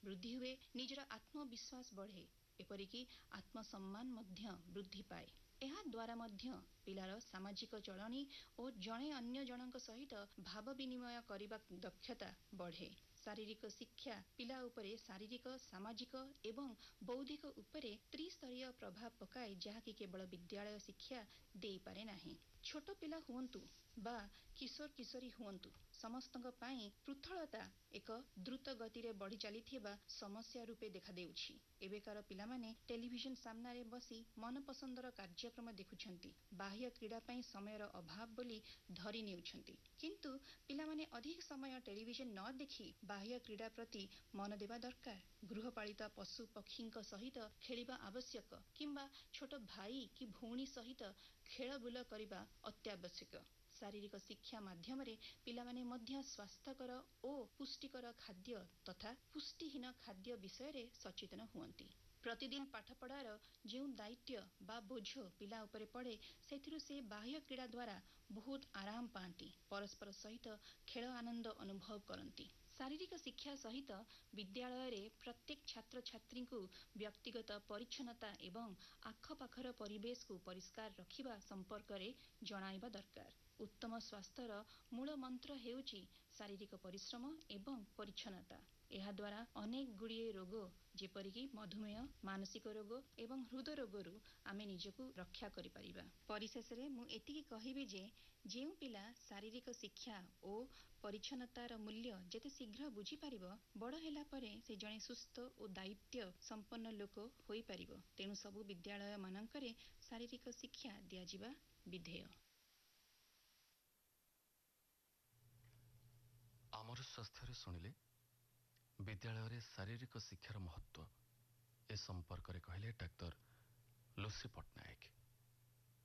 वृद्धि हुए, निजर आत्मविश्वास बढ़े, एपरिकी आत्मसम्मान मध्य वृद्धि पाए। ଏହା द्वारा मध्य पिलार सामाजिक चलनी और जणे अन्य जनक सहित भाव विनिमय करने दक्षता बढ़े। शारीरिक शिक्षा पिला उपरे शारीरिक, सामाजिक एवं बौद्धिक उपरे त्रिस्तरीय प्रभाव पकाए, जहाँकि केवल विद्यालय शिक्षा दे पारे नाही। छोट पिला हुअन्तु बा किशोर किशोरी हुअन्तु, समस्तक पाई पृथलता एक द्रुत गति रे बढ़ी चलीथिबा समस्या रूपे देखा देउछि। एबेकार पिलामाने टेलीविजन सामने बसी मन पसंदर कार्यक्रम देखुछंती, बाह्य क्रीड़ा पाई समयर अभाव बोली धरी नेउछंती। किंतु पिलामाने अधिक समय टेलीविजन न देखि बाह्य क्रीड़ा प्रति मन देवा दरकार। गृहपालित पशु पक्षी सहित खेलिबा आवश्यक, किंबा छोट भाई कि भौणी सहित खेल बुल करिबा अत्यावश्यक। शारीरिक शिक्षा माध्यम पिलामाने मध्य स्वास्थ्यकर और पुष्टिकर खाद्य तथा पुष्टिहीन खाद्य विषय रे सचेतन हुअंती। प्रतिदिन पाठपढ़ार जो दायित्व बा बोझ पिला उपरे पड़े, सेथिरु से बाह्य क्रीड़ा द्वारा बहुत आराम पाती, परस्पर सहित खेल आनंद अनुभव करती। शारीरिक शिक्षा सहित विद्यालय रे प्रत्येक छात्र छात्री को व्यक्तिगत परिच्छन्नता एवं आखपाखर परिवेश को परिष्कार रखिबा संपर्क रे जणाइबा दरकार। उत्तम स्वास्थ्यर मूल मंत्र हेउची शारीरिक परिश्रम एवं परिच्छन्नता। यह द्वारा अनेक गुड़िए रोग जेपरिकी मधुमेह, मानसिक रोग एवं हृदय रोगरू आमे निजको रक्षा करि परिबा। परिशेष रे मु एतिकी कहिबी जे जेउ पिला शारीरिक शिक्षा और परिच्छन्नतार मूल्य जेते शीघ्र बुझी पारिबो, बड़ हेला परे से जणे सुस्थ और दायित्व संपन्न लोक होई पारिबो। तेणु सबु विद्यालय मानकरे शारीरिक शिक्षा दिया जिबा विधेय। आमर स्वास्थ्य शुणिले विद्यालय शारीरिक शिक्षार महत्व ए संपर्क में कहले डाक्टर लुसी पट्टनायक।